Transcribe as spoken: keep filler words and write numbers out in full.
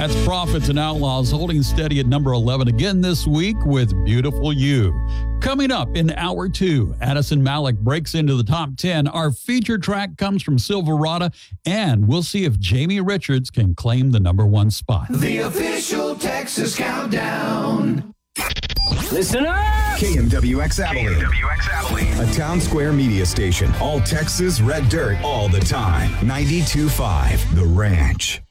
That's Prophets and Outlaws holding steady at number eleven again this week with Beautiful You. Coming up in hour two, Addison Malik breaks into the top ten. Our feature track comes from Silverado, and we'll see if Jamie Richards can claim the number one spot. The official Texas Countdown. Listen up! K M W X Abilene. K M W X Abilene. A town square media station. All Texas red dirt all the time. ninety-two point five The Ranch.